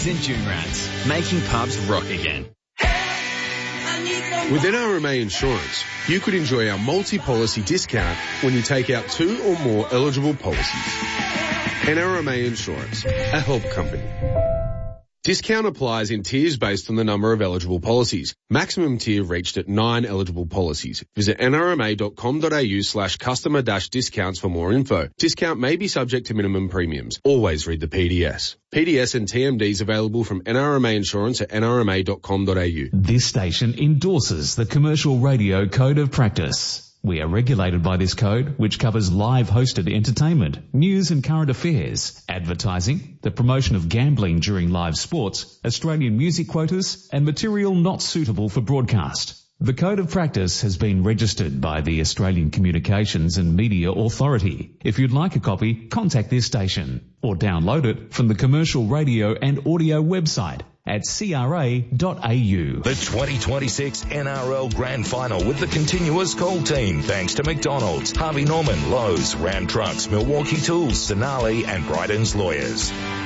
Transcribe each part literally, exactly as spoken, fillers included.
Rookies and June-Rats, making pubs rock again. With N R M A Insurance, you could enjoy our multi-policy discount when you take out two or more eligible policies. N R M A Insurance, a help company. Discount applies in tiers based on the number of eligible policies. Maximum tier reached at nine eligible policies. Visit nrma.com.au slash customer dash discounts for more info. Discount may be subject to minimum premiums. Always read the P D S. P D S and T M Ds available from N R M A Insurance at n r m a dot com dot a u. This station endorses the Commercial Radio Code of Practice. We are regulated by this code, which covers live hosted entertainment, news and current affairs, advertising, the promotion of gambling during live sports, Australian music quotas, and material not suitable for broadcast. The Code of Practice has been registered by the Australian Communications and Media Authority. If you'd like a copy, contact this station or download it from the Commercial Radio and Audio website at c r a dot a u. The twenty twenty-six N R L Grand Final with the continuous call team, thanks to McDonald's, Harvey Norman, Lowe's, Ram Trucks, Milwaukee Tools, Sonali and Bryden's Lawyers.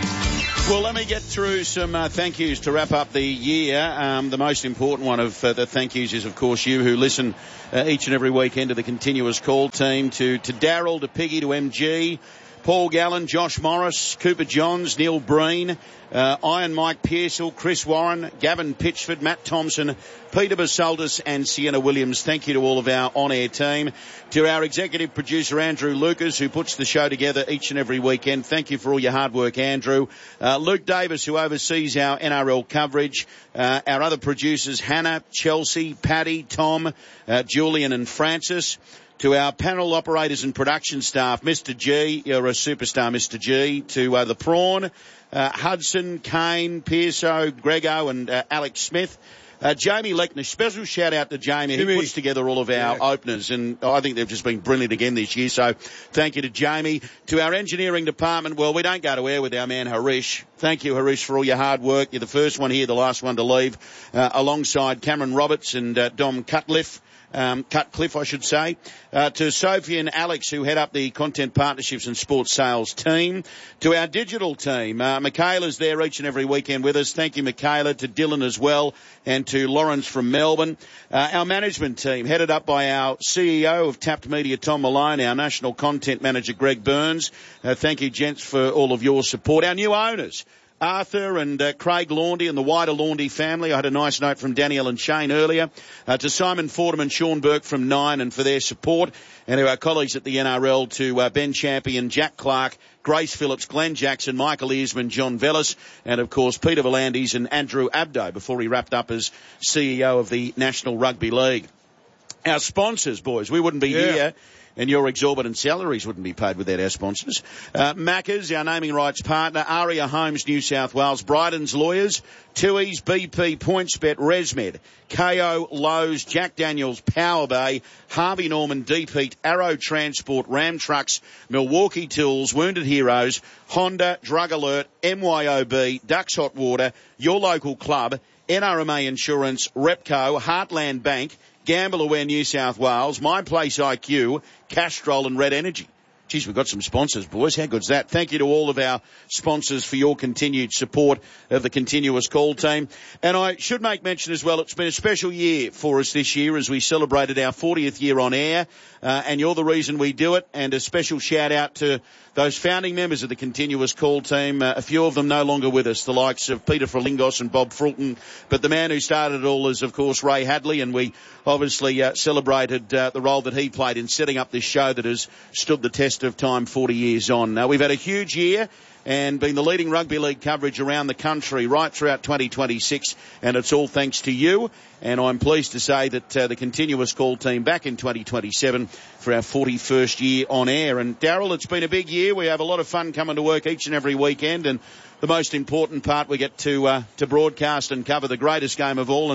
Well, let me get through some uh, thank yous to wrap up the year. Um, the most important one of uh, the thank yous is, of course, you who listen uh, each and every weekend to the continuous call team, to, to Daryl, to Piggy, to M G, Paul Gallen, Josh Morris, Cooper Johns, Neil Breen, uh, Iron Mike Pearsall, Chris Warren, Gavin Pitchford, Matt Thompson, Peter Basaldas and Sienna Williams. Thank you to all of our on-air team. To our executive producer, Andrew Lucas, who puts the show together each and every weekend. Thank you for all your hard work, Andrew. Uh, Luke Davis, who oversees our N R L coverage. Uh, our other producers, Hannah, Chelsea, Paddy, Tom, uh, Julian and Francis. To our panel operators and production staff, Mister G, you're a superstar, Mister G. To uh, the Prawn, uh, Hudson, Kane, Pearso, Grego and uh, Alex Smith. Uh, Jamie Lechner, special shout out to Jamie. He Jimmy. puts together all of our yeah. openers, and I think they've just been brilliant again this year. So thank you to Jamie. To our engineering department, well, we don't go to air with our man Harish. Thank you, Harish, for all your hard work. You're the first one here, the last one to leave, uh, alongside Cameron Roberts and uh, Dom Cutcliffe. Um, Cutcliffe, I should say, uh, to Sophie and Alex, who head up the Content Partnerships and Sports Sales team, to our digital team. Uh, Michaela's there each and every weekend with us. Thank you, Michaela, to Dylan as well, and to Lawrence from Melbourne. Uh, our management team, headed up by our C E O of Tapped Media, Tom Malone, our National Content Manager, Greg Burns. Uh, thank you, gents, for all of your support. Our new owners, Arthur and uh, Craig Laundy and the wider Laundy family. I had a nice note from Danielle and Shane earlier. Uh, to Simon Fordham and Sean Burke from Nine and for their support. And to our colleagues at the N R L, to uh, Ben Champion, Jack Clark, Grace Phillips, Glenn Jackson, Michael Earsman, John Vellis, and of course Peter Volandis and Andrew Abdo before he wrapped up as C E O of the National Rugby League. Our sponsors, boys, we wouldn't be yeah. here. And your exorbitant salaries wouldn't be paid without our sponsors. Uh, Macca's, our naming rights partner, Aria Homes, New South Wales, Bryden's Lawyers, Tui's, B P, PointsBet, ResMed, K O, Lowe's, Jack Daniels, Power Bay, Harvey Norman, Deep Heat, Arrow Transport, Ram Trucks, Milwaukee Tools, Wounded Heroes, Honda, Drug Alert, M Y O B, Ducks Hot Water, your local club, N R M A Insurance, Repco, Heartland Bank, Gamble Aware New South Wales, My Place I Q, Castrol and Red Energy. Geez, we've got some sponsors, boys. How good's that? Thank you to all of our sponsors for your continued support of the continuous call team. And I should make mention as well, it's been a special year for us this year as we celebrated our fortieth year on air, uh, and you're the reason we do it. And a special shout out to those founding members of the continuous call team, uh, a few of them no longer with us, the likes of Peter Frelingos and Bob Fulton. But the man who started it all is, of course, Ray Hadley, and we obviously uh, celebrated uh, the role that he played in setting up this show that has stood the test of time forty years on. Now, we've had a huge year and been the leading rugby league coverage around the country right throughout twenty twenty-six, and it's all thanks to you. And I'm pleased to say that uh, the continuous call team back in twenty twenty-seven for our forty-first year on air. And Daryl, it's been a big year. We have a lot of fun coming to work each and every weekend, and the most important part, we get to uh, to broadcast and cover the greatest game of all, and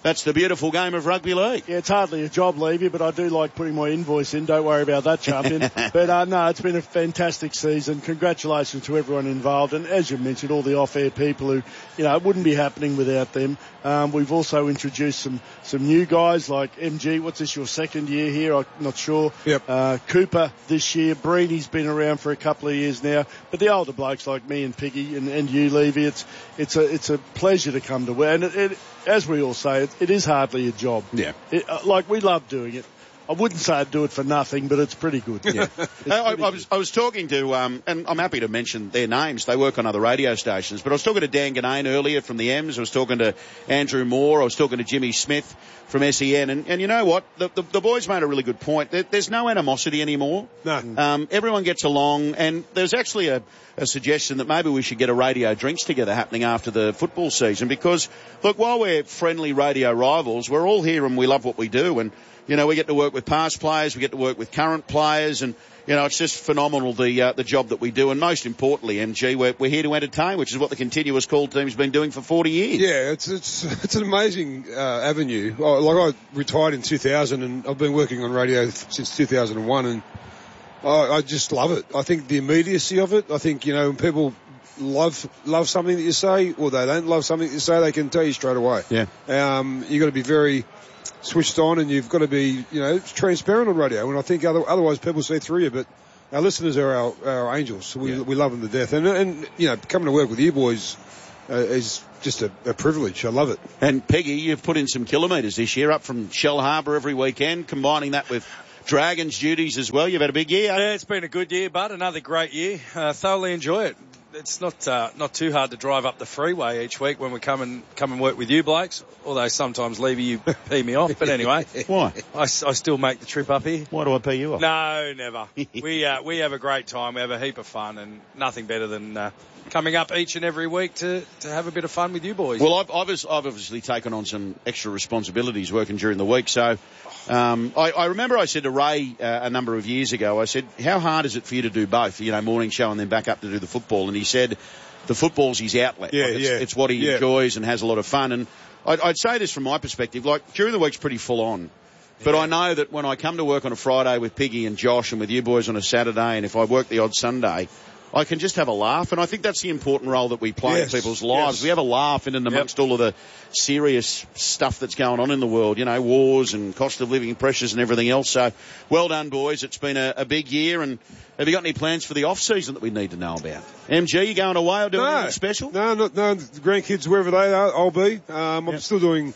That's the beautiful game of rugby league. Yeah, it's hardly a job, Levy, but I do like putting my invoice in. Don't worry about that, champion. But uh, no, it's been a fantastic season. Congratulations to everyone involved. And as you mentioned, all the off-air people who, you know, it wouldn't be happening without them. Um, we've also introduced some, some new guys like M G. What's this, your second year here? I'm not sure. Yep. Uh, Cooper this year. Breeny's been around for a couple of years now. But the older blokes like me and Piggy and, and you, Levy, it's, it's a, it's a pleasure to come to work. And it, it, as we all say, it, it is hardly a job. Yeah. It, uh, like, we love doing it. I wouldn't say I'd do it for nothing, but it's pretty good. Yeah. I, I, I, was, I was talking to, um, and I'm happy to mention their names. They work on other radio stations. But I was talking to Dan Ganane earlier from the M's. I was talking to Andrew Moore. I was talking to Jimmy Smith from S E N. And, and you know what? The, the, the boys made a really good point. There, there's no animosity anymore. No. Um, everyone gets along. And there's actually a, a suggestion that maybe we should get a radio drinks together happening after the football season. Because, look, while we're friendly radio rivals, we're all here and we love what we do. And, you know, we get to work with past players, we get to work with current players, and, you know, it's just phenomenal, the uh, the job that we do. And most importantly, M G, we're, we're here to entertain, which is what the continuous call team's been doing for forty years. Yeah, it's it's it's an amazing uh, avenue. Oh, like, I retired in two thousand, and I've been working on radio since two thousand one, and I, I just love it. I think the immediacy of it, I think, you know, when people love love something that you say, or they don't love something that you say, they can tell you straight away. Yeah. Um, you've got to be very switched on, and you've got to be, you know, transparent on radio. And I think other, otherwise people see through you. But our listeners are our, our angels. We yeah. we love them to death. And and you know, coming to work with you boys uh, is just a, a privilege. I love it. And Peggy, you've put in some kilometres this year, up from Shell Harbour every weekend, combining that with Dragons duties as well. You've had a big year. Yeah, it's been a good year, bud. Another great year. Uh, thoroughly enjoy it. It's not uh, not too hard to drive up the freeway each week when we come and come and work with you blokes. Although sometimes, Levy, you pee me off. But anyway, why? I, I still make the trip up here. Why do I pee you off? No, never. we uh, we have a great time. We have a heap of fun, and nothing better than uh, coming up each and every week to, to have a bit of fun with you boys. Well, I've, I've, I've obviously taken on some extra responsibilities working during the week, so. Um, I, I remember I said to Ray uh, a number of years ago, I said, how hard is it for you to do both, you know, morning show and then back up to do the football? And he said, the football's his outlet. Yeah, like it's, yeah. it's what he yeah. enjoys and has a lot of fun. And I'd, I'd say this from my perspective, like during the week's pretty full on. But yeah. I know that when I come to work on a Friday with Piggy and Josh and with you boys on a Saturday, and if I work the odd Sunday, I can just have a laugh. And I think that's the important role that we play yes. in people's lives. Yes. We have a laugh in and amongst yep. all of the serious stuff that's going on in the world, you know, wars and cost of living pressures and everything else. So well done, boys. It's been a, a big year. And have you got any plans for the off-season that we need to know about? M G, you going away or doing no. anything special? No, no, no. The grandkids, wherever they are, I'll be. Um, I'm yep. still doing...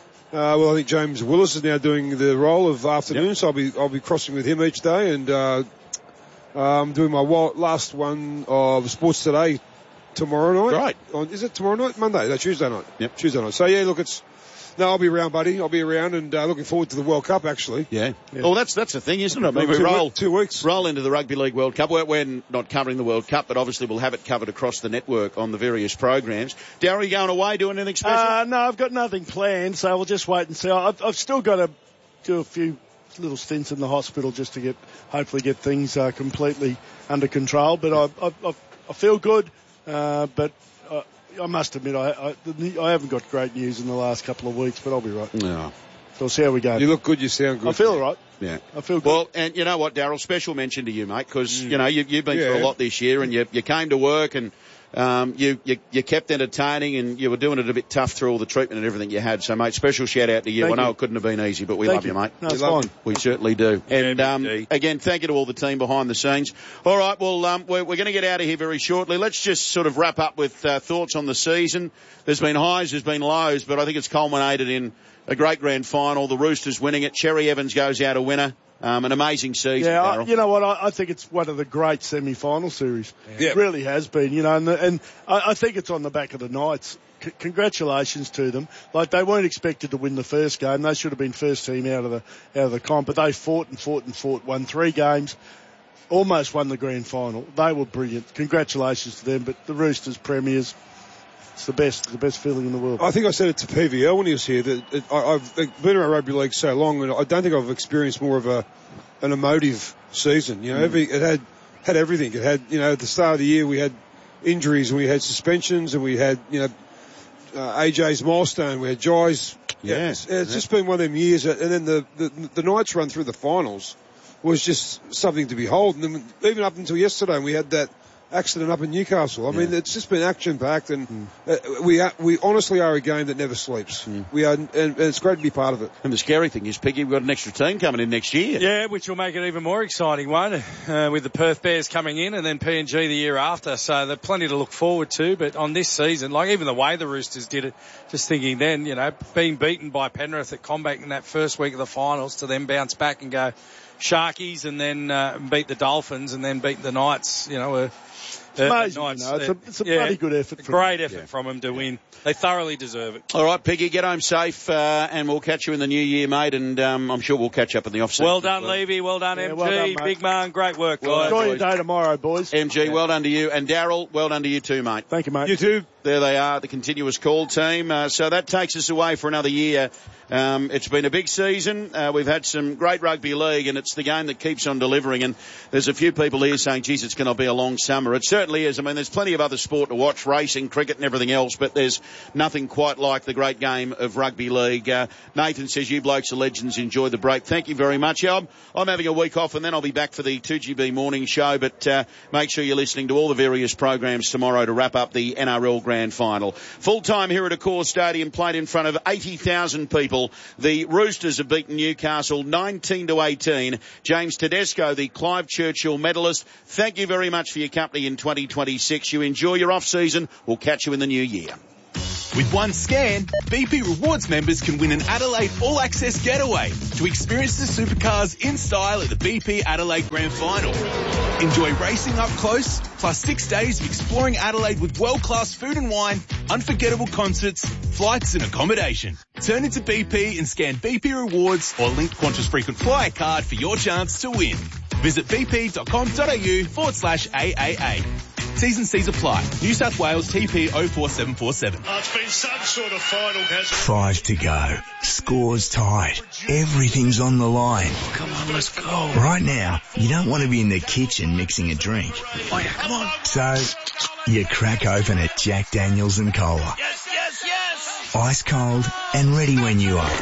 Uh, well, I think James Willis is now doing the role of afternoon, yep. so I'll be I'll be crossing with him each day, and uh, I'm doing my last one of Sports Today tomorrow night. Right. On, is it tomorrow night? Monday? No, Tuesday night. Yep. Tuesday night. So, yeah, look, it's... No, I'll be around, buddy. I'll be around, and uh, looking forward to the World Cup, actually. Yeah. yeah. Well, that's that's the thing, isn't it? I mean, we two, roll, two weeks. roll into the Rugby League World Cup. We're, we're not covering the World Cup, but obviously we'll have it covered across the network on the various programs. Darryl, you going away, doing anything special? Uh, no, I've got nothing planned, so we'll just wait and see. I've, I've still got to do a few little stints in the hospital just to get, hopefully get things uh, completely under control. But I, I, I feel good, uh, but... Uh, I must admit, I, I I haven't got great news in the last couple of weeks, but I'll be right. No. So we'll see how we go. You look good, you sound good. I feel all right. Yeah. I feel good. Well, and you know what, Darryl, special mention to you, mate, because, mm. you know, you, you've been yeah. through a lot this year, and you, you came to work, and um, you, you you kept entertaining, and you were doing it a bit tough through all the treatment and everything you had. So, mate, special shout out to you. Thank I know you. it couldn't have been easy, but we thank love you, you, mate. No, it's love fine. We certainly do. Yeah, and um, indeed. again, thank you to all the team behind the scenes. All right, well, um, we're, we're going to get out of here very shortly. Let's just sort of wrap up with uh, thoughts on the season. There's been highs, there's been lows, but I think it's culminated in a great grand final. The Roosters winning it. Cherry Evans goes out a winner. Um, an amazing season, yeah, I, Darryl. you know what? I, I think it's one of the great semi-final series. Yeah. It really has been, you know, and, the, and I, I think it's on the back of the Knights. C- congratulations to them. Like, they weren't expected to win the first game. They should have been first team out of the out of the comp, but they fought and fought and fought, won three games, almost won the grand final. They were brilliant. Congratulations to them. But the Roosters premiers, it's the best, the best feeling in the world. I think I said it to P V L when he was here that it, I, I've been around rugby league so long, and I don't think I've experienced more of a an emotive season. You know, mm. every it had had everything. It had, you know, at the start of the year we had injuries, and we had suspensions, and we had, you know, uh, A J's milestone, we had Jai's Yeah. It's, it's just been one of them years, and then the, the, the Knights run through the finals was just something to behold. And then even up until yesterday, we had that accident up in Newcastle. I yeah. mean, it's just been action-packed, and mm. uh, we are, we honestly are a game that never sleeps. Mm. We are, and, and it's great to be part of it. And the scary thing is, Piggy, we've got an extra team coming in next year. Yeah, which will make it even more exciting, won't it? Uh, with the Perth Bears coming in, and then P and G the year after. So there's plenty to look forward to. But on this season, like even the way the Roosters did it, just thinking then, you know, being beaten by Penrith at Combank in that first week of the finals, to then bounce back and go Sharkies, and then uh, beat the Dolphins, and then beat the Knights, you know. Uh, It's amazing, uh, you know. It's a, it's a yeah, bloody good effort. A great effort yeah. from them to win. They thoroughly deserve it. All right, Piggy, get home safe, uh, and we'll catch you in the new year, mate, and um, I'm sure we'll catch up in the off-season. Well done, well. Levy. Well done, yeah, M G. Well done, Big man, great work, well guys. Enjoy your day tomorrow, boys. M G, yeah. well done to you. And Daryl, well done to you too, mate. Thank you, mate. You too. There they are, the continuous call team. Uh, so that takes us away for another year. Um, it's been a big season. Uh, we've had some great rugby league, and it's the game that keeps on delivering. And there's a few people here saying, geez, it's going to be a long summer. It certainly is. I mean, there's plenty of other sport to watch, racing, cricket and everything else, but there's nothing quite like the great game of rugby league. Uh, Nathan says, you blokes are legends. Enjoy the break. Thank you very much. Yeah, I'm, I'm having a week off, and then I'll be back for the two G B morning show, but uh, make sure you're listening to all the various programs tomorrow to wrap up the N R L Grand Final. Full time here at Accor Stadium, played in front of eighty thousand people. The Roosters have beaten Newcastle nineteen to eighteen. James Tedesco, the Clive Churchill medalist, thank you very much for your company in twenty twenty-six. You enjoy your off-season. We'll catch you in the new year. With one scan, B P Rewards members can win an Adelaide All-Access getaway to experience the supercars in style at the B P Adelaide Grand Final. Enjoy racing up close, plus six days of exploring Adelaide with world-class food and wine, unforgettable concerts, flights and accommodation. Turn into B P and scan B P Rewards or link Qantas Frequent Flyer card for your chance to win. Visit bp.com.au forward slash AAA. T's and C's apply. New South Wales T P oh four seven four seven. Oh, it's been some sort of final, hasn't it? Five to go. Score's tied. Everything's on the line. Oh, come on, let's go. Right now, you don't want to be in the kitchen mixing a drink. Oh, yeah, come on. So, you crack open a Jack Daniels and Cola. Yes, yes, yes. Ice cold and ready when you are.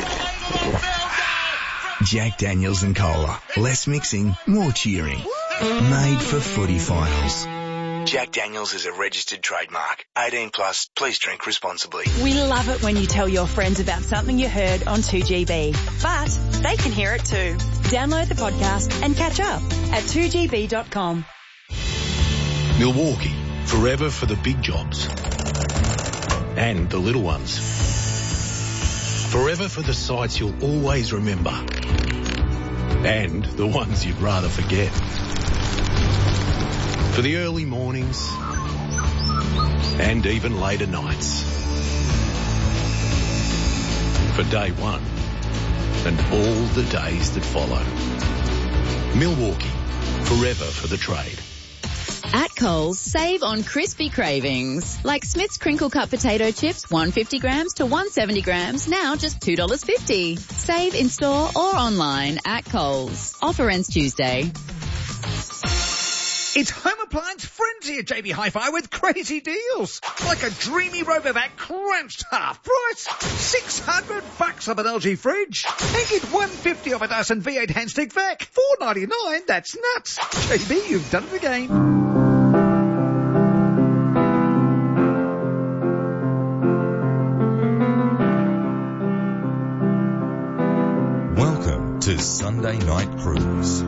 Jack Daniels and Cola. Less mixing, more cheering. Made for footy finals. Jack Daniels is a registered trademark. eighteen plus, please drink responsibly. We love it when you tell your friends about something you heard on two G B. But they can hear it too. Download the podcast and catch up at two G B dot com. Milwaukee, forever for the big jobs. And the little ones. Forever for the sights you'll always remember. And the ones you'd rather forget. For the early mornings and even later nights. For day one and all the days that follow. Milwaukee, forever for the trade. At Coles, save on crispy cravings. Like Smith's Crinkle Cut Potato Chips, one hundred fifty grams to one hundred seventy grams, now just two dollars fifty. Save in store or online at Coles. Offer ends Tuesday. It's Home Appliance Frenzy at J B Hi-Fi with crazy deals. Like a dreamy Robovac crunched half price. six hundred bucks of an L G fridge. And get one hundred fifty off a Dyson V eight handstick vac. four ninety-nine, that's nuts. J B, you've done it again. Welcome to Sunday Night Cruise.